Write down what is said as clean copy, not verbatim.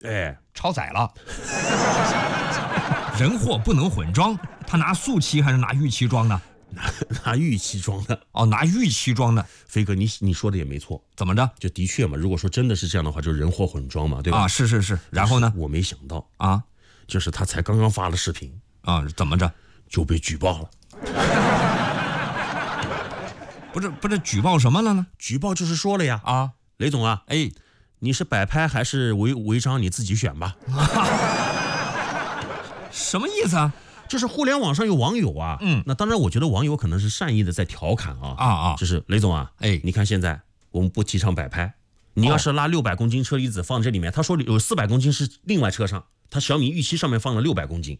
哎， 超载了。人货不能混装，他拿素漆还是拿玉漆装的？ 拿玉漆装的。 哦，拿玉漆装的。 飞哥，你说的也没错， 怎么着？ 就的确嘛，如果说真的是这样的话，就人货混装嘛，对吧？ 啊，是。然后呢？ 我没想到啊， 就是他才刚刚发了视频啊，怎么着就被举报了？ 不是举报什么了呢？ 举报就是说了呀， 啊， 雷总啊， 哎， 你是摆拍还是违章，你自己选吧。 什么意思啊？ 就是互联网上有网友啊，那当然我觉得网友可能是善意的在调侃啊，就是雷总啊， 哎， 你看现在我们不提倡摆拍，你要是拉600公斤车厘子放这里面，他说有400公斤是另外车上，他小米预期上面放了600公斤，